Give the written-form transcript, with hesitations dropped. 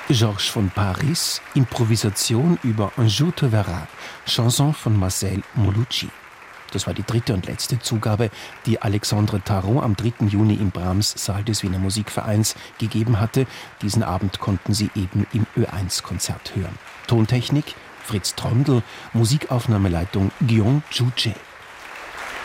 Georges von Paris, Improvisation über Un jour te verras, Chanson von Marcel Molucci. Das war die dritte und letzte Zugabe, die Alexandre Tarot am 3. Juni im Brahms-Saal des Wiener Musikvereins gegeben hatte. Diesen Abend konnten Sie eben im Ö1-Konzert hören. Tontechnik Fritz Trondl, Musikaufnahmeleitung Guillaume Juche.